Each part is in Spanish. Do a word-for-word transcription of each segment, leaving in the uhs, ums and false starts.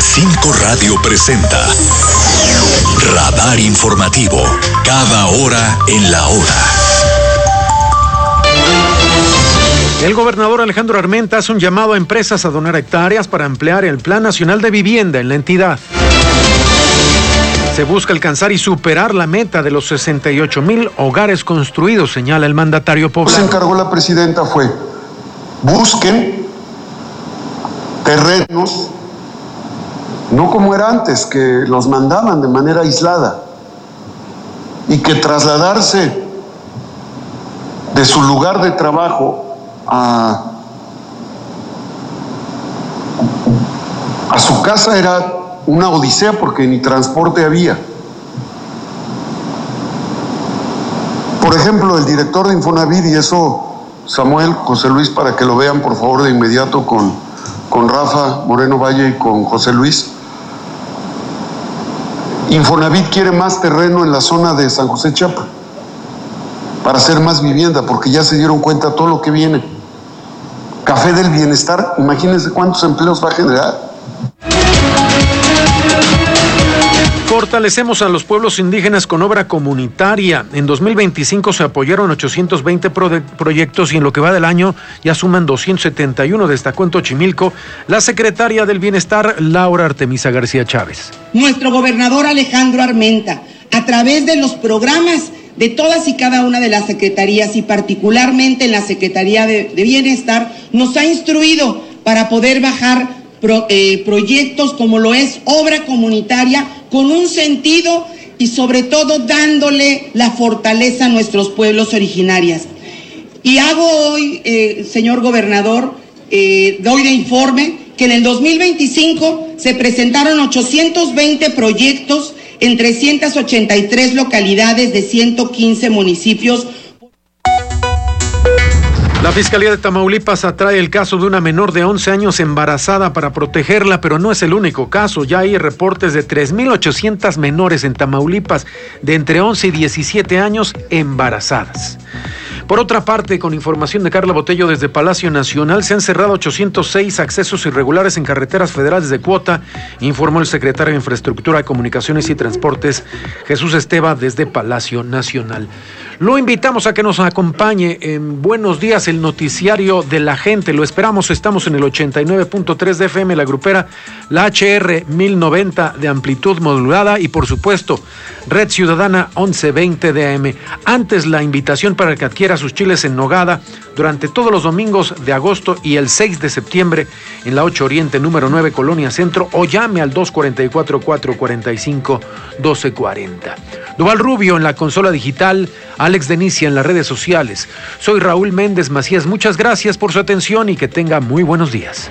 Cinco Radio presenta Radar Informativo, cada hora en la hora. El gobernador Alejandro Armenta hace un llamado a empresas a donar hectáreas para ampliar el Plan Nacional de Vivienda en la entidad. Se busca alcanzar y superar la meta de los sesenta y ocho mil hogares construidos, señala el mandatario poblano. Lo que se encargó la presidenta fue, busquen terrenos, no como era antes, que los mandaban de manera aislada, y que trasladarse de su lugar de trabajo a, a su casa era una odisea porque ni transporte había. Por ejemplo, el director de Infonavit, y eso Samuel, José Luis, para que lo vean por favor de inmediato con, con Rafa Moreno Valle y con José Luis. Infonavit quiere más terreno en la zona de San José Chiapa para hacer más vivienda, porque ya se dieron cuenta todo lo que viene. Café del Bienestar, imagínense cuántos empleos va a generar. Fortalecemos a los pueblos indígenas con obra comunitaria. En dos mil veinticinco se apoyaron ochocientos veinte pro- proyectos y en lo que va del año ya suman doscientos setenta y uno, destacó en Xochimilco la secretaria del Bienestar, Laura Artemisa García Chávez. Nuestro gobernador Alejandro Armenta, a través de los programas de todas y cada una de las secretarías y particularmente en la Secretaría de, de Bienestar, nos ha instruido para poder bajar Pro, eh, proyectos como lo es obra comunitaria con un sentido y sobre todo dándole la fortaleza a nuestros pueblos originarios. Y hago hoy, eh, señor gobernador, eh, doy de informe que en el dos mil veinticinco se presentaron ochocientos veinte proyectos en trescientas ochenta y tres localidades de ciento quince municipios. La Fiscalía de Tamaulipas atrae el caso de una menor de once años embarazada para protegerla, pero no es el único caso. Ya hay reportes de tres mil ochocientas menores en Tamaulipas de entre once y diecisiete años embarazadas. Por otra parte, con información de Carla Botello desde Palacio Nacional, se han cerrado ochocientos seis accesos irregulares en carreteras federales de cuota, informó el secretario de Infraestructura, Comunicaciones y Transportes, Jesús Esteva, desde Palacio Nacional. Lo invitamos a que nos acompañe en Buenos Días, el noticiario de la gente. Lo esperamos, estamos en el ochenta y nueve punto tres de F M, la grupera, la H R mil noventa de amplitud modulada y por supuesto, Red Ciudadana once veinte de A M. Antes, la invitación para que adquiera sus chiles en nogada durante todos los domingos de agosto y el seis de septiembre en la ocho Oriente, número nueve, Colonia Centro, o llame al dos cuatro cuatro, cuatro cuatro cinco, uno dos cuatro cero. Duval Rubio en la consola digital, Alex Denicia en las redes sociales. Soy Raúl Méndez Macías, muchas gracias por su atención y que tenga muy buenos días.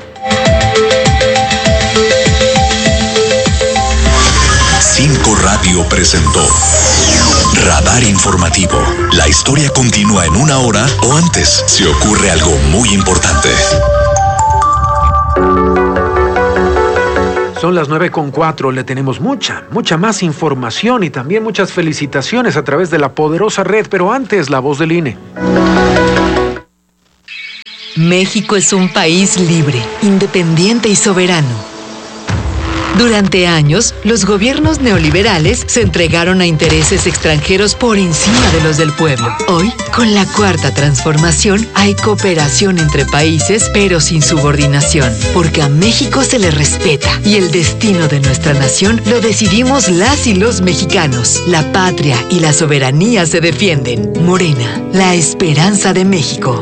Cinco Radio presentó Radar Informativo. La historia continúa en una hora o antes si ocurre algo muy importante. Son las nueve con cuatro, le tenemos mucha, mucha más información y también muchas felicitaciones a través de la poderosa red, pero antes la voz del I N E. México es un país libre, independiente y soberano. Durante años, los gobiernos neoliberales se entregaron a intereses extranjeros por encima de los del pueblo. Hoy, con la cuarta transformación, hay cooperación entre países, pero sin subordinación, porque a México se le respeta y el destino de nuestra nación lo decidimos las y los mexicanos. La patria y la soberanía se defienden. Morena, la esperanza de México.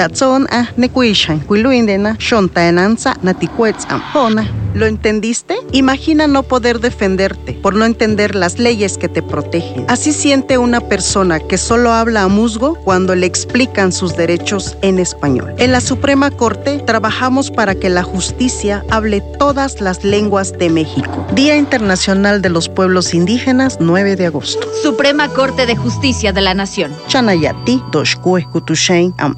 ¿Lo entendiste? Imagina no poder defenderte por no entender las leyes que te protegen. Así siente una persona que solo habla a musgo cuando le explican sus derechos en español. En la Suprema Corte trabajamos para que la justicia hable todas las lenguas de México. Día Internacional de los Pueblos Indígenas, nueve de agosto. Suprema Corte de Justicia de la Nación. Chanayati, Doshkue, Kutushain, Amnay. En la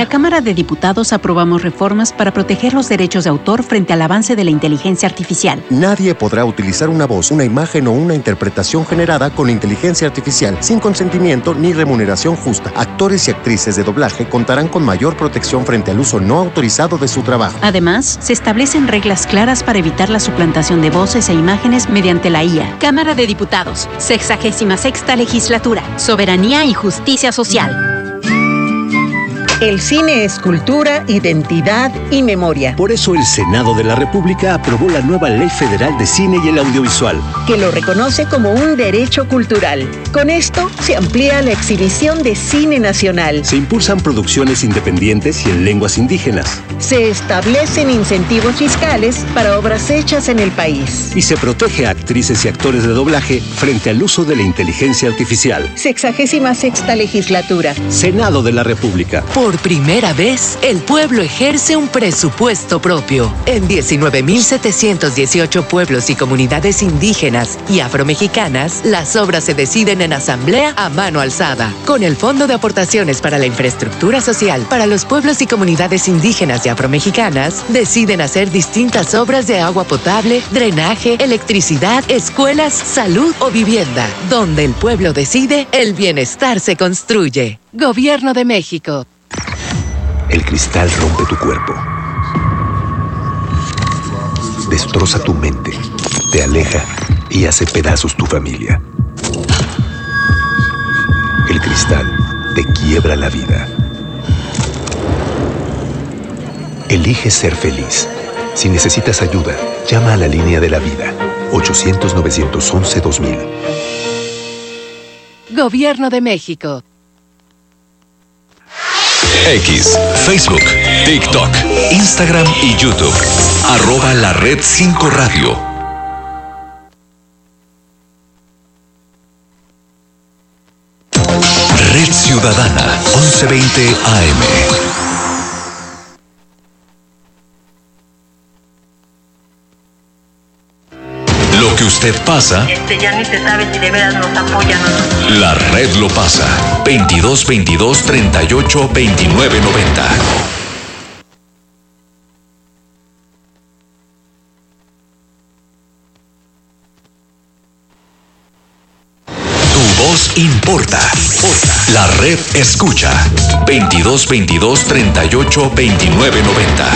la Cámara de Diputados aprobamos reformas para proteger los derechos de autor frente al avance de la inteligencia artificial. Nadie podrá utilizar una voz, una imagen o una interpretación generada con inteligencia artificial sin consentimiento ni remuneración justa. Actores y actrices de doblaje contarán con mayor protección frente al uso no autorizado de su trabajo. Además, se establecen reglas claras para evitar la suplantación de voces e imágenes mediante la I A. Cámara de Diputados, sexagésima sexta legislatura, soberanía y justicia social. El cine es cultura, identidad y memoria. Por eso el Senado de la República aprobó la nueva Ley Federal de Cine y el Audiovisual, que lo reconoce como un derecho cultural. Con esto se amplía la exhibición de cine nacional. Se impulsan producciones independientes y en lenguas indígenas. Se establecen incentivos fiscales para obras hechas en el país. Y se protege a actrices y actores de doblaje frente al uso de la inteligencia artificial. Sexagésima sexta legislatura. Senado de la República. Por primera vez, el pueblo ejerce un presupuesto propio. En diecinueve mil setecientos dieciocho pueblos y comunidades indígenas y afromexicanas, las obras se deciden en asamblea a mano alzada. Con el Fondo de Aportaciones para la Infraestructura Social para los pueblos y comunidades indígenas y afromexicanas, deciden hacer distintas obras de agua potable, drenaje, electricidad, escuelas, salud o vivienda. Donde el pueblo decide, el bienestar se construye. Gobierno de México. El cristal rompe tu cuerpo, destroza tu mente, te aleja y hace pedazos tu familia. El cristal te quiebra la vida. Elige ser feliz. Si necesitas ayuda, llama a la línea de la vida, ochocientos, novecientos once, dos mil. Gobierno de México. X, Facebook, TikTok, Instagram y YouTube. Arroba la red cinco Radio. Red Ciudadana, once veinte A M. Lo que usted pasa, este ya ni se sabe si de veras nos apoyan o no. La red lo pasa. veintidós veintidós treinta y ocho veintinueve noventa. Tu voz importa. La red escucha. veintidós veintidós treinta y ocho veintinueve noventa.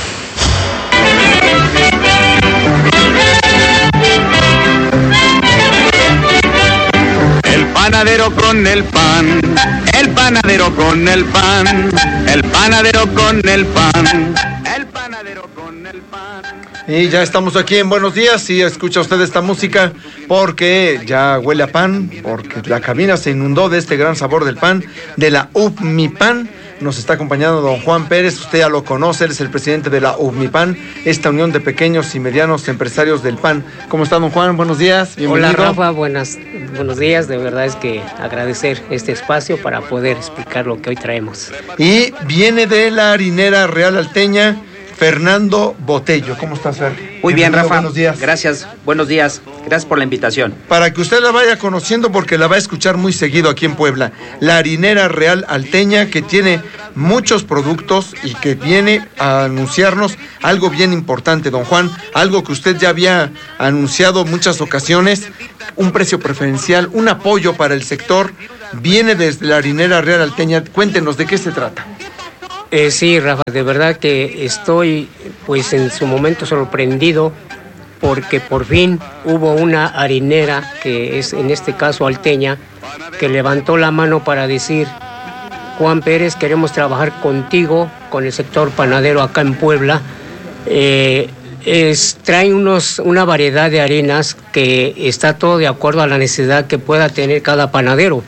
El panadero con el pan, el panadero con el pan, el panadero con el pan, el panadero con el pan. Y ya estamos aquí en Buenos Días y escucha usted esta música porque ya huele a pan, porque la cabina se inundó de este gran sabor del pan, de la UPMIPAN. Nos está acompañando don Juan Pérez, usted ya lo conoce, él es el presidente de la UPMIPAN, esta unión de pequeños y medianos empresarios del pan. ¿Cómo está don Juan? Buenos días, bienvenido. Hola Rafa, buenas, buenos días, de verdad es que agradecer este espacio para poder explicar lo que hoy traemos. Y viene de la harinera Real Alteña, Fernando Botello. ¿Cómo estás, Fer? Muy bien, Rafa. Buenos días. Gracias, buenos días. Gracias por la invitación. Para que usted la vaya conociendo porque la va a escuchar muy seguido aquí en Puebla. La harinera Real Alteña, que tiene muchos productos y que viene a anunciarnos algo bien importante, don Juan, algo que usted ya había anunciado muchas ocasiones, un precio preferencial, un apoyo para el sector, viene desde la harinera Real Alteña. Cuéntenos, ¿de qué se trata? Eh, sí, Rafa, de verdad que estoy pues en su momento sorprendido porque por fin hubo una harinera, que es en este caso Alteña, que levantó la mano para decir: Juan Pérez, queremos trabajar contigo, con el sector panadero acá en Puebla. Eh, es, traen unos, una variedad de harinas que está todo de acuerdo a la necesidad que pueda tener cada panadero.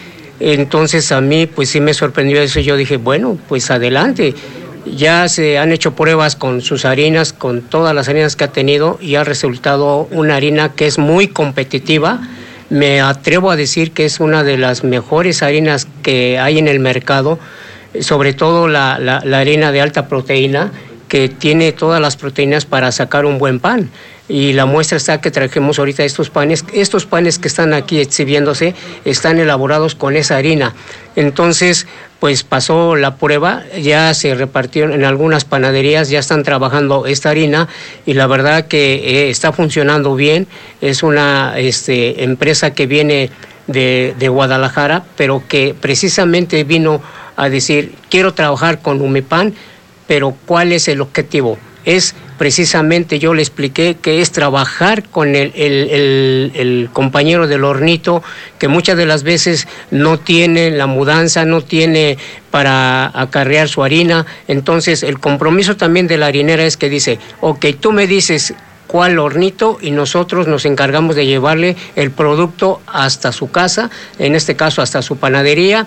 Entonces a mí pues sí me sorprendió eso. Yo dije, bueno, pues adelante. Ya se han hecho pruebas con sus harinas, con todas las harinas que ha tenido, y ha resultado una harina que es muy competitiva. Me atrevo a decir que es una de las mejores harinas que hay en el mercado, sobre todo la, la, la harina de alta proteína, que tiene todas las proteínas para sacar un buen pan. Y la muestra está que trajimos ahorita estos panes. Estos panes que están aquí exhibiéndose están elaborados con esa harina. Entonces, pues pasó la prueba, ya se repartieron en algunas panaderías, ya están trabajando esta harina y la verdad que eh, está funcionando bien. Es una este, empresa que viene de, de Guadalajara, pero que precisamente vino a decir, quiero trabajar con Umipan, pero ¿cuál es el objetivo? Es precisamente, yo le expliqué que es trabajar con el, el, el, el compañero del hornito, que muchas de las veces no tiene la mudanza, no tiene para acarrear su harina. Entonces el compromiso también de la harinera es que dice, ok, tú me dices cuál hornito y nosotros nos encargamos de llevarle el producto hasta su casa, en este caso hasta su panadería,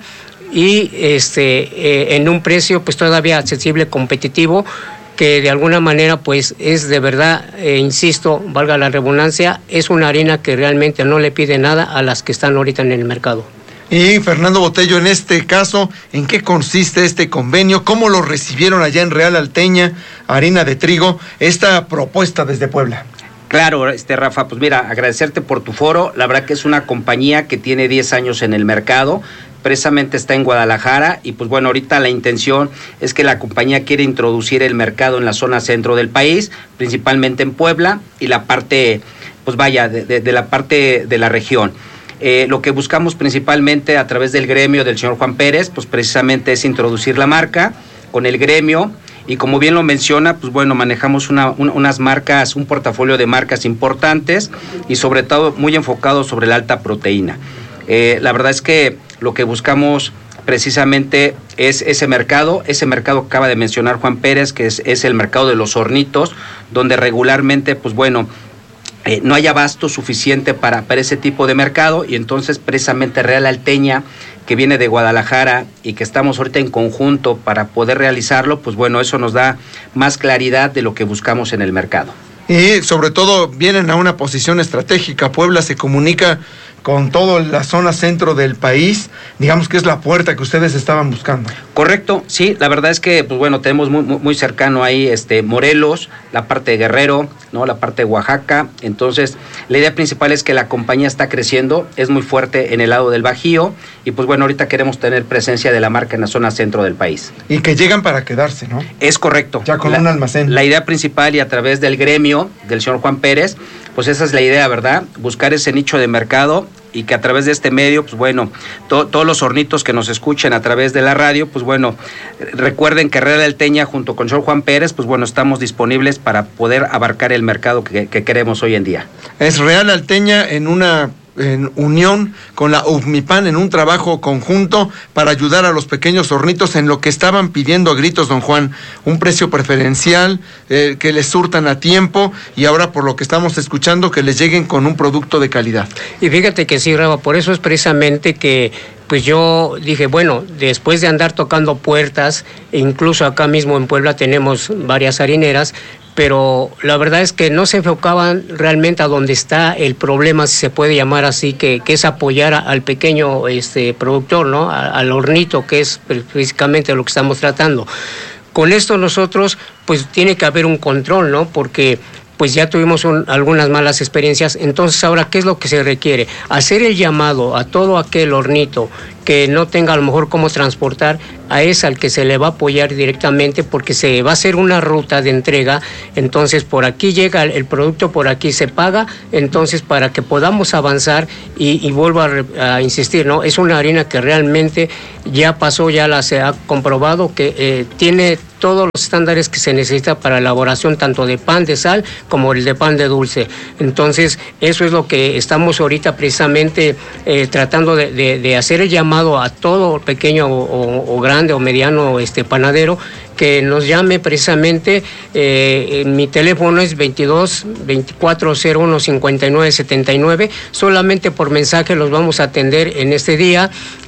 y este eh, en un precio pues todavía accesible, competitivo, que de alguna manera pues es de verdad, eh, insisto, valga la redundancia, es una harina que realmente no le pide nada a las que están ahorita en el mercado. Y Fernando Botello, en este caso, ¿en qué consiste este convenio? ¿Cómo lo recibieron allá en Real Alteña, harina de trigo, esta propuesta desde Puebla? Claro, este Rafa, pues mira, agradecerte por tu foro. La verdad que es una compañía que tiene diez años en el mercado, precisamente está en Guadalajara y pues bueno, ahorita la intención es que la compañía quiere introducir el mercado en la zona centro del país, principalmente en Puebla y la parte, pues vaya, de, de, de la parte de la región. Eh, lo que buscamos principalmente a través del gremio del señor Juan Pérez, pues precisamente es introducir la marca con el gremio. Y como bien lo menciona, pues bueno, manejamos una, un, unas marcas, un portafolio de marcas importantes y sobre todo muy enfocado sobre la alta proteína. Eh, la verdad es que lo que buscamos precisamente es ese mercado, ese mercado que acaba de mencionar Juan Pérez, que es, es el mercado de los hornitos, donde regularmente, pues bueno, eh, no hay abasto suficiente para, para ese tipo de mercado y entonces precisamente Real Alteña, que viene de Guadalajara y que estamos ahorita en conjunto para poder realizarlo, pues bueno, eso nos da más claridad de lo que buscamos en el mercado. Y sobre todo vienen a una posición estratégica. Puebla se comunica con toda la zona centro del país, digamos que es la puerta que ustedes estaban buscando. Correcto, sí, la verdad es que, pues bueno, tenemos muy, muy, muy cercano ahí este Morelos, la parte de Guerrero, ¿no? La parte de Oaxaca. Entonces, la idea principal es que la compañía está creciendo, es muy fuerte en el lado del Bajío, y pues bueno, ahorita queremos tener presencia de la marca en la zona centro del país. Y que llegan para quedarse, ¿no? Es correcto. Ya con la, un almacén. La idea principal y a través del gremio del señor Juan Pérez, pues esa es la idea, ¿verdad? Buscar ese nicho de mercado y que a través de este medio, pues bueno, to, todos los hornitos que nos escuchen a través de la radio, pues bueno, recuerden que Real Alteña junto con el señor Juan Pérez, pues bueno, estamos disponibles para poder abarcar el mercado que, que queremos hoy en día. Es Real Alteña en una... en unión con la Umipan, en un trabajo conjunto para ayudar a los pequeños hornitos en lo que estaban pidiendo a gritos, don Juan, un precio preferencial, eh, que les surtan a tiempo y ahora por lo que estamos escuchando que les lleguen con un producto de calidad. Y fíjate que sí, Raba, por eso es precisamente que pues yo dije, bueno, después de andar tocando puertas, incluso acá mismo en Puebla tenemos varias harineras, pero la verdad es que no se enfocaban realmente a donde está el problema, si se puede llamar así, que, que es apoyar a, al pequeño este, productor, ¿no? A, al hornito, que es físicamente lo que estamos tratando. Con esto nosotros, pues tiene que haber un control, ¿no? Porque pues ya tuvimos un, algunas malas experiencias. Entonces ahora, ¿qué es lo que se requiere? Hacer el llamado a todo aquel hornito que no tenga a lo mejor cómo transportar, a ese al que se le va a apoyar directamente, porque se va a hacer una ruta de entrega. Entonces por aquí llega el, el producto, por aquí se paga, entonces para que podamos avanzar y, y vuelvo a, a insistir, ¿no? Es una harina que realmente ya pasó, ya la se ha comprobado que eh, tiene todos los estándares que se necesita para elaboración tanto de pan de sal como el de pan de dulce. Entonces eso es lo que estamos ahorita precisamente eh, tratando de, de, de hacer el llamado a todo pequeño o, o, o grande o mediano este panadero que nos llame precisamente. Eh, mi teléfono es veintidós, veinticuatro cero uno, cincuenta y nueve setenta y nueve. Solamente por mensaje los vamos a atender en este día.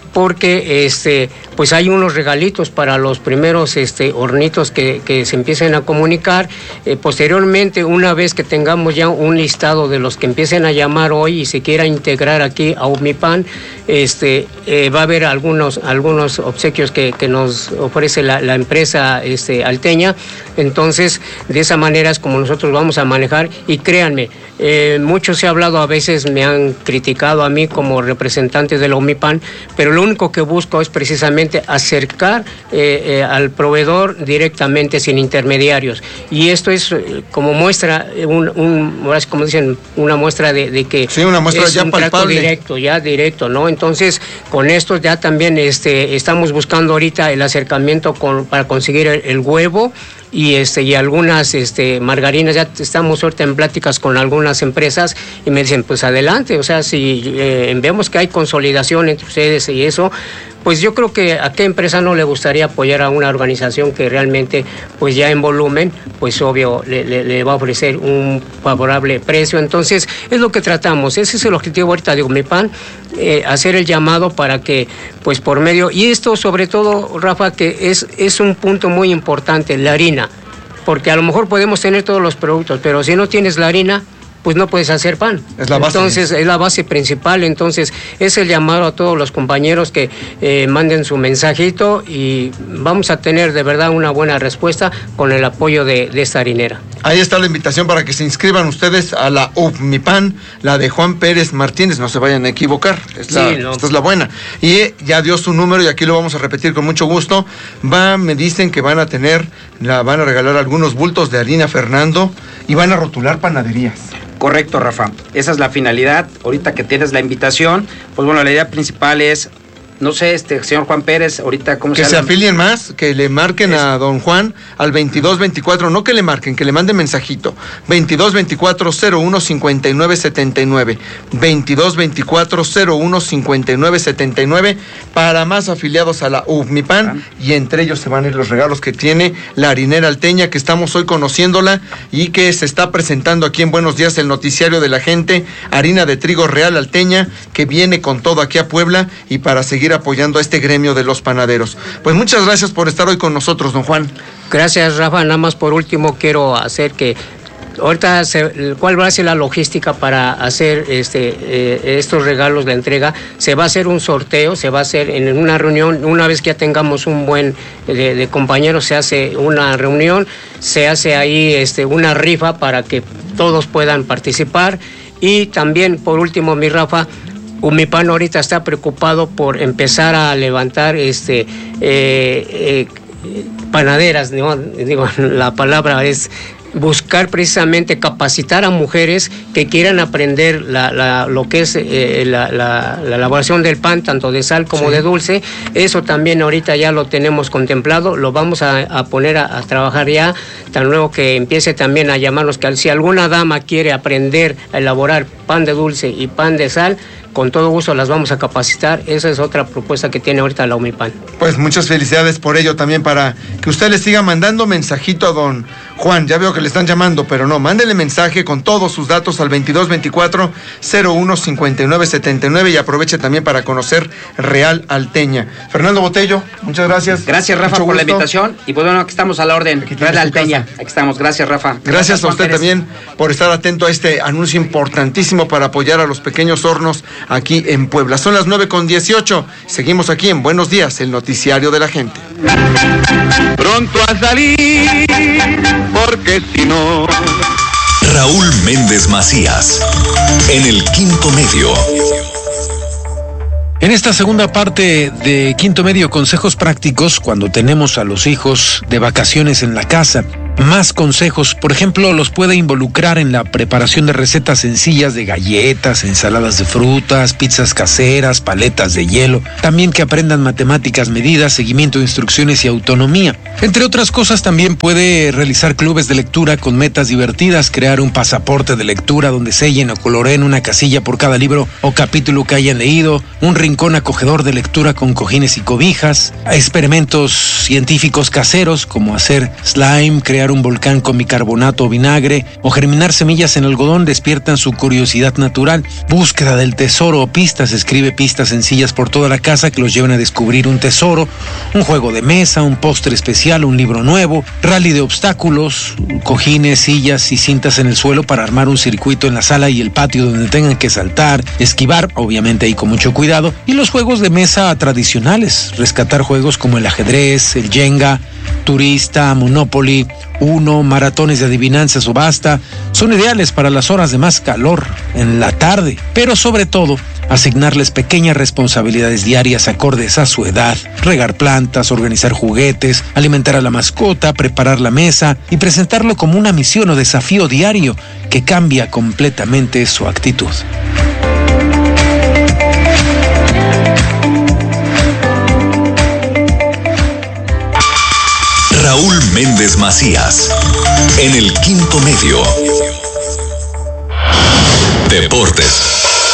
porque este, pues hay unos regalitos para los primeros este, hornitos que, que se empiecen a comunicar. Eh, posteriormente, una vez que tengamos ya un listado de los que empiecen a llamar hoy y se quiera integrar aquí a Umipan, este, eh, va a haber algunos, algunos obsequios que, que nos ofrece la, la empresa este, alteña. Entonces, de esa manera es como nosotros vamos a manejar, y créanme, eh, mucho se ha hablado, a veces me han criticado a mí como representante de la Umipan, pero lo único que busco es precisamente acercar eh, eh, al proveedor directamente, sin intermediarios, y esto es eh, como muestra, un, un, como dicen, una muestra de, de que sí, una muestra es ya un palpable. trato directo, ya directo, ¿no? Entonces, con esto ya también este, estamos buscando ahorita el acercamiento con, para conseguir el, el huevo, y este y algunas este margarinas. Ya estamos ahorita en pláticas con algunas empresas y me dicen, pues adelante, o sea, si eh, vemos que hay consolidación entre ustedes y eso, pues yo creo que a qué empresa no le gustaría apoyar a una organización que realmente, pues ya en volumen, pues obvio le, le, le va a ofrecer un favorable precio. Entonces es lo que tratamos, ese es el objetivo ahorita de Umipan, eh, hacer el llamado para que, pues por medio, y esto sobre todo, Rafa, que es, es un punto muy importante, la harina, porque a lo mejor podemos tener todos los productos, pero si no tienes la harina, pues no puedes hacer pan. Es la base. Entonces, es la base principal. Entonces, es el llamado a todos los compañeros que eh, manden su mensajito, y vamos a tener de verdad una buena respuesta con el apoyo de, de esta harinera. Ahí está la invitación para que se inscriban ustedes a la Umipan, la de Juan Pérez Martínez, no se vayan a equivocar, esta, sí, no. esta es la buena. Y ya dio su número, y aquí lo vamos a repetir con mucho gusto. Va, me dicen que van a tener, la, van a regalar algunos bultos de harina Fernando, y van a rotular panaderías. Correcto, Rafa. Esa es la finalidad. Ahorita que tienes la invitación, pues bueno, la idea principal es, no sé, este señor Juan Pérez, ahorita cómo se llama. Que se afilien más, que le marquen es... a don Juan al veintidós veinticuatro, no que le marquen, que le manden mensajito. veintidós veinticuatro cero uno cincuenta y nueve setenta y nueve. veintidós veinticuatro cero uno cincuenta y nueve setenta y nueve para más afiliados a la Umipan, ah. y entre ellos se van a ir los regalos que tiene la harinera alteña, que estamos hoy conociéndola y que se está presentando aquí en Buenos Días, el noticiario de la gente. Harina de trigo real alteña, que viene con todo aquí a Puebla, y para seguir apoyando a este gremio de los panaderos. Pues muchas gracias por estar hoy con nosotros, don Juan. Gracias, Rafa. Nada más por último quiero hacer que ahorita se, cuál va a ser la logística para hacer este eh, estos regalos, la entrega. Se va a hacer un sorteo, se va a hacer en una reunión, una vez que ya tengamos un buen de, de compañeros, se hace una reunión, se hace ahí este una rifa para que todos puedan participar. Y también, por último, mi Rafa, Umipan ahorita está preocupado por empezar a levantar este eh, eh, panaderas, ¿no? Digo, la palabra es buscar precisamente capacitar a mujeres que quieran aprender la, la, lo que es eh, la, la, la elaboración del pan, tanto de sal como sí. de dulce. Eso también ahorita ya lo tenemos contemplado, lo vamos a, a poner a, a trabajar ya, tan luego que empiece también a llamarnos, que si alguna dama quiere aprender a elaborar pan de dulce y pan de sal, con todo gusto las vamos a capacitar. Esa es otra propuesta que tiene ahorita la Umipan. Pues muchas felicidades por ello, también para que usted le siga mandando mensajito a don Juan. Ya veo que le están llamando, pero no, mándele mensaje con todos sus datos al veintidós veinticuatro cero uno cincuenta y nueve setenta y nueve, y aproveche también para conocer Real Alteña. Fernando Botello, muchas gracias. Gracias, Rafa, Mucho por gusto. La invitación. Y pues bueno, aquí estamos a la orden. Real Alteña, aquí estamos. Gracias, Rafa. Gracias, gracias a usted Pérez. También por estar atento a este anuncio importantísimo para apoyar a los pequeños hornos aquí en Puebla. Son las nueve con dieciocho. Seguimos aquí en Buenos Días, el noticiario de la gente. Pronto a salir, porque si no... Raúl Méndez Macías, en el Quinto Medio. En esta segunda parte de Quinto Medio, consejos prácticos cuando tenemos a los hijos de vacaciones en la casa. Más consejos, por ejemplo, los puede involucrar en la preparación de recetas sencillas de galletas, ensaladas de frutas, pizzas caseras, paletas de hielo. También que aprendan matemáticas, medidas, seguimiento de instrucciones y autonomía. Entre otras cosas, también puede realizar clubes de lectura con metas divertidas, crear un pasaporte de lectura donde sellen o coloreen una casilla por cada libro o capítulo que hayan leído, un rincón acogedor de lectura con cojines y cobijas, experimentos científicos caseros como hacer slime, crear crear un volcán con bicarbonato o vinagre o germinar semillas en algodón despiertan su curiosidad natural. Búsqueda del tesoro o pistas, escribe pistas sencillas por toda la casa que los llevan a descubrir un tesoro, un juego de mesa, un postre especial, un libro nuevo, rally de obstáculos, cojines, sillas y cintas en el suelo para armar un circuito en la sala y el patio donde tengan que saltar, esquivar, obviamente ahí con mucho cuidado, y los juegos de mesa tradicionales, rescatar juegos como el ajedrez, el Jenga, Turista, Monopoly, Uno, maratones de adivinanza, subasta, son ideales para las horas de más calor en la tarde, pero sobre todo asignarles pequeñas responsabilidades diarias acordes a su edad, regar plantas, organizar juguetes, alimentar a la mascota, preparar la mesa y presentarlo como una misión o desafío diario que cambia completamente su actitud. Raúl Méndez Macías, en el quinto medio. Deportes.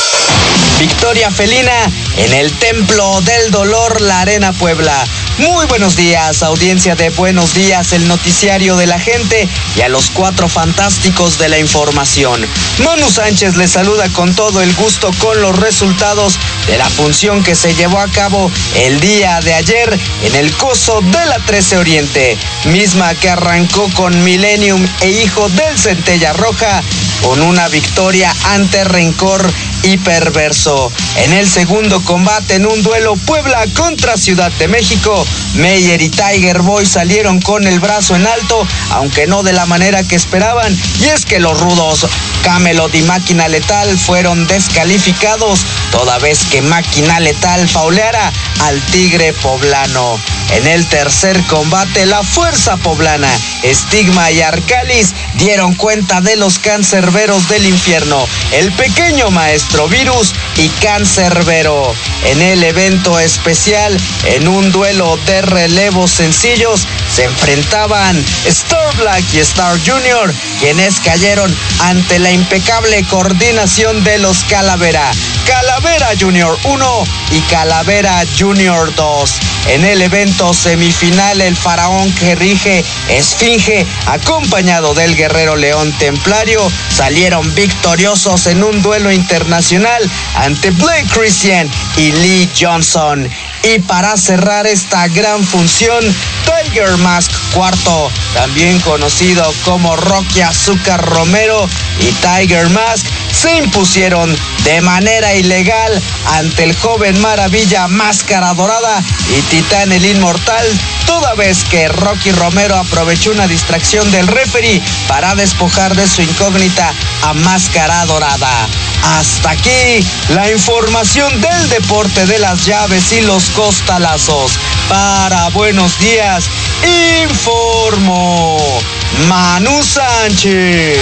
Victoria felina en el Templo del Dolor, la Arena Puebla. Muy buenos días, audiencia de Buenos Días, el noticiario de la gente, y a los cuatro fantásticos de la información. Manu Sánchez les saluda con todo el gusto con los resultados de la función que se llevó a cabo el día de ayer en el coso de la trece Oriente, misma que arrancó con Millennium e Hijo del Centella Roja con una victoria ante Rencor y Perverso. En el segundo combate, en un duelo Puebla contra Ciudad de México, Meyer y Tiger Boy salieron con el brazo en alto, aunque no de la manera que esperaban, y es que los rudos Camelot y Máquina Letal fueron descalificados, toda vez que Máquina Letal fauleara al Tigre Poblano. En el tercer combate, la Fuerza Poblana, Estigma y Arcalis dieron cuenta de los cancerberos del infierno, el Pequeño Maestro Virus y Cancerbero. En el evento especial, en un duelo de relevos sencillos, se enfrentaban Star Black y Star Junior, quienes cayeron ante la impecable coordinación de los Calavera. Calavera Junior uno y Calavera Junior dos. En el evento semifinal, el faraón que rige Esfinge, acompañado del guerrero León Templario, salieron victoriosos en un duelo internacional ante Blake Christian y Lee Johnson. Y para cerrar esta gran función, Tiger Mask cuarto, también conocido como Rocky Azúcar Romero, y Tiger Mask se impusieron de manera ilegal ante el joven Maravilla Máscara Dorada y Titán el Inmortal, toda vez que Rocky Romero aprovechó una distracción del referee para despojar de su incógnita a Máscara Dorada. Hasta aquí la información del deporte de las llaves y los costalazos. Para Buenos Días, informó Manu Sánchez.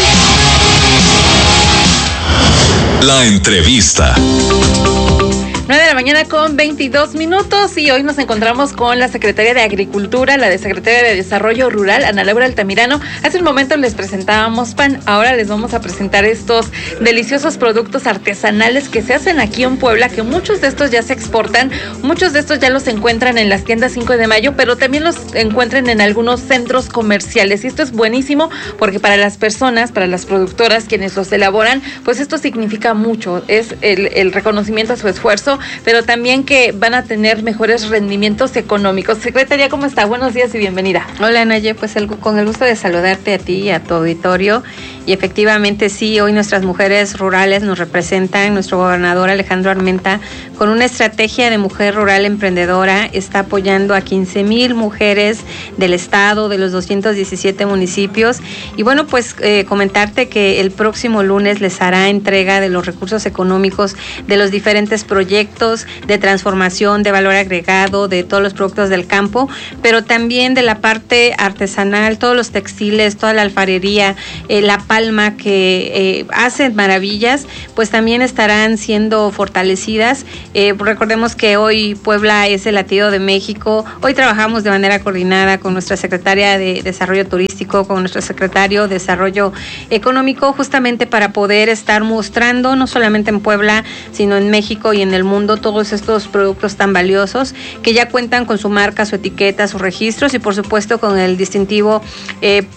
La entrevista. nueve de la mañana con veintidós minutos, y hoy nos encontramos con la Secretaria de Agricultura, la de Secretaria de Desarrollo Rural, Ana Laura Altamirano. Hace un momento les presentábamos pan, ahora les vamos a presentar estos deliciosos productos artesanales que se hacen aquí en Puebla, que muchos de estos ya se exportan, muchos de estos ya los encuentran en las tiendas cinco de mayo, pero también los encuentran en algunos centros comerciales, y esto es buenísimo porque para las personas, para las productoras, quienes los elaboran, pues esto significa mucho, es el, el reconocimiento a su esfuerzo, pero también que van a tener mejores rendimientos económicos. Secretaria, ¿cómo está? Buenos días y bienvenida. Hola, Naye, pues el, con el gusto de saludarte a ti y a tu auditorio. Y efectivamente sí, hoy nuestras mujeres rurales nos representan, nuestro gobernador Alejandro Armenta, con una estrategia de mujer rural emprendedora, está apoyando a quince mil mujeres del estado, de los doscientos diecisiete municipios. Y bueno, pues eh, comentarte que el próximo lunes les hará entrega de los recursos económicos de los diferentes proyectos de transformación, de valor agregado, de todos los productos del campo, pero también de la parte artesanal, todos los textiles, toda la alfarería, eh, la palma que eh, hacen maravillas, pues también estarán siendo fortalecidas. Eh, recordemos que hoy Puebla es el latido de México. Hoy trabajamos de manera coordinada con nuestra secretaria de Desarrollo Turístico, con nuestro secretario de Desarrollo Económico, justamente para poder estar mostrando, no solamente en Puebla, sino en México y en el mundo, todos estos productos tan valiosos que ya cuentan con su marca, su etiqueta, sus registros y por supuesto con el distintivo eh,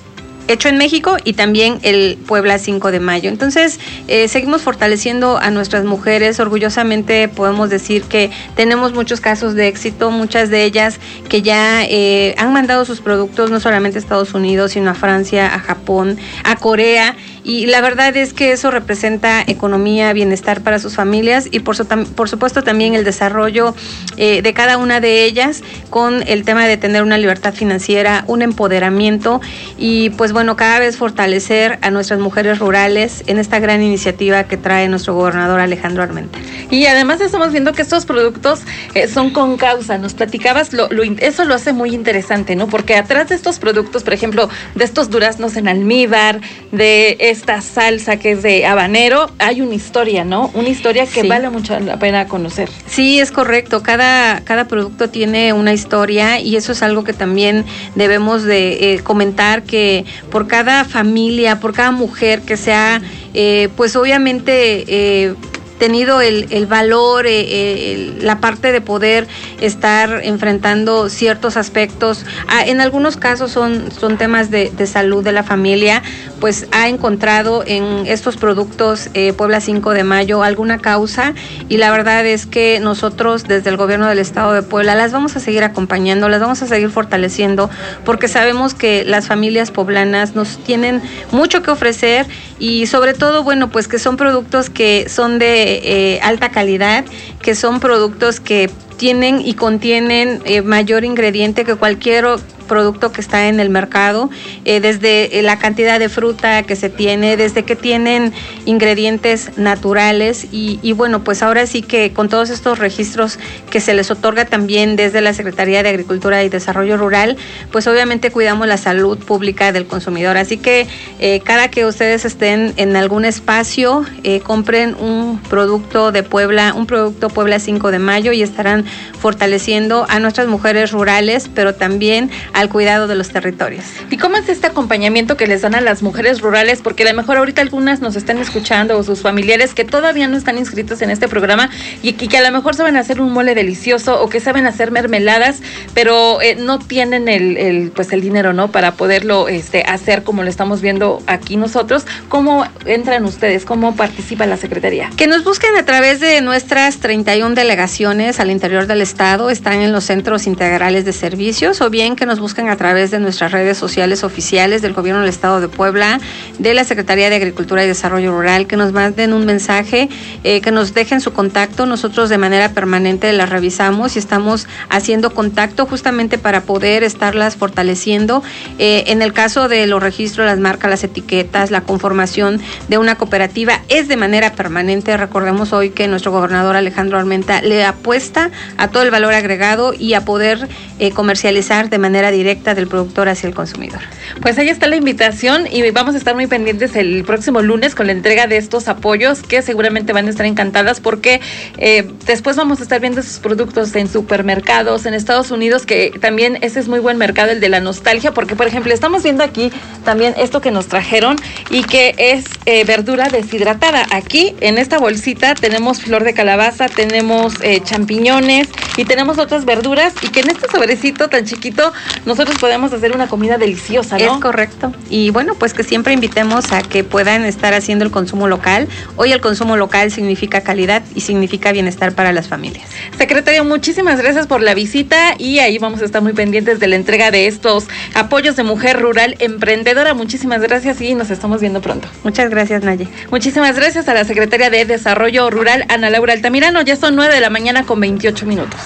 hecho en México, y también el Puebla cinco de mayo. Entonces, eh, seguimos fortaleciendo a nuestras mujeres. Orgullosamente podemos decir que tenemos muchos casos de éxito, muchas de ellas que ya eh, han mandado sus productos no solamente a Estados Unidos, sino a Francia, a Japón, a Corea, y la verdad es que eso representa economía, bienestar para sus familias y por, su, por supuesto también el desarrollo eh, de cada una de ellas con el tema de tener una libertad financiera, un empoderamiento y pues bueno, cada vez fortalecer a nuestras mujeres rurales en esta gran iniciativa que trae nuestro gobernador Alejandro Armenta. Y además estamos viendo que estos productos eh, son con causa. Nos platicabas, lo, lo, eso lo hace muy interesante, ¿no? Porque atrás de estos productos, por ejemplo, de estos duraznos en almíbar, de esta salsa que es de habanero, hay una historia, ¿no? Una historia que sí. vale mucho la pena conocer. Sí, es correcto. Cada, cada producto tiene una historia y eso es algo que también debemos de eh, comentar, que por cada familia, por cada mujer que sea, eh, pues obviamente... Eh, tenido el, el valor, eh, el, la parte de poder estar enfrentando ciertos aspectos, ah, en algunos casos son, son temas de, de salud de la familia, pues ha encontrado en estos productos eh, Puebla cinco de mayo alguna causa y la verdad es que nosotros desde el gobierno del estado de Puebla las vamos a seguir acompañando, las vamos a seguir fortaleciendo porque sabemos que las familias poblanas nos tienen mucho que ofrecer y sobre todo, bueno, pues que son productos que son de Eh, alta calidad, que son productos que tienen y contienen eh, mayor ingrediente que cualquier producto que está en el mercado, eh, desde la cantidad de fruta que se tiene, desde que tienen ingredientes naturales y, y bueno, pues ahora sí que con todos estos registros que se les otorga también desde la Secretaría de Agricultura y Desarrollo Rural, pues obviamente cuidamos la salud pública del consumidor, así que eh, cada que ustedes estén en algún espacio, eh, compren un producto de Puebla, un producto Puebla cinco de mayo y estarán fortaleciendo a nuestras mujeres rurales, pero también al cuidado de los territorios. ¿Y cómo es este acompañamiento que les dan a las mujeres rurales? Porque a lo mejor ahorita algunas nos están escuchando o sus familiares que todavía no están inscritos en este programa y que, que a lo mejor saben hacer un mole delicioso o que saben hacer mermeladas, pero eh, no tienen el, el pues el dinero, ¿no? Para poderlo este, hacer como lo estamos viendo aquí nosotros. ¿Cómo entran ustedes? ¿Cómo participa la Secretaría? Que nos busquen a través de nuestras treinta y una delegaciones al interior del estado, están en los centros integrales de servicios, o bien que nos busquen a través de nuestras redes sociales oficiales del Gobierno del Estado de Puebla, de la Secretaría de Agricultura y Desarrollo Rural, que nos manden un mensaje, eh, que nos dejen su contacto. Nosotros de manera permanente las revisamos y estamos haciendo contacto justamente para poder estarlas fortaleciendo. Eh, en el caso de los registros, las marcas, las etiquetas, la conformación de una cooperativa es de manera permanente. Recordemos hoy que nuestro gobernador Alejandro Armenta le apuesta a todo el valor agregado y a poder eh, comercializar de manera directa del productor hacia el consumidor. Pues ahí está la invitación y vamos a estar muy pendientes el próximo lunes con la entrega de estos apoyos que seguramente van a estar encantadas porque eh, después vamos a estar viendo esos productos en supermercados en Estados Unidos, que también ese es muy buen mercado, el de la nostalgia, porque por ejemplo estamos viendo aquí también esto que nos trajeron y que es eh, verdura deshidratada. Aquí en esta bolsita tenemos flor de calabaza, tenemos eh, champiñones y tenemos otras verduras y que en este sobrecito tan chiquito nosotros podemos hacer una comida deliciosa, ¿no? Es correcto. Y bueno, pues que siempre invitemos a que puedan estar haciendo el consumo local. Hoy el consumo local significa calidad y significa bienestar para las familias. Secretario, muchísimas gracias por la visita y ahí vamos a estar muy pendientes de la entrega de estos apoyos de mujer rural emprendedora. Muchísimas gracias y nos estamos viendo pronto. Muchas gracias, Naye. Muchísimas gracias a la Secretaria de Desarrollo Rural, Ana Laura Altamirano. Ya son nueve de la mañana con veintiocho minutos.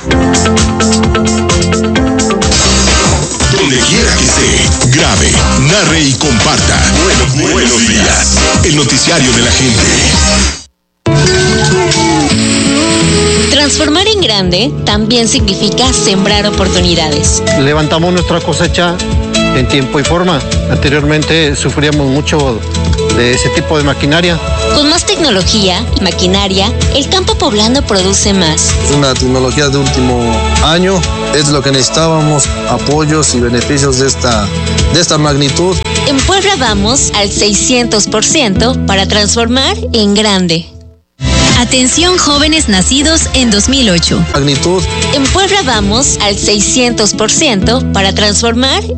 Donde quiera que esté, grabe, narre y comparta. Buenos, buenos días. El noticiario de la gente. Transformar en grande también significa sembrar oportunidades. Levantamos nuestra cosecha en tiempo y forma. Anteriormente sufríamos mucho de ese tipo de maquinaria. Con más tecnología y maquinaria, el campo poblano produce más. Es una tecnología de último año, es lo que necesitábamos, apoyos y beneficios de esta, de esta magnitud. En Puebla vamos al seiscientos por ciento para transformar en grande. Atención jóvenes nacidos en dos mil ocho. Magnitud. En Puebla vamos al seiscientos por ciento para transformar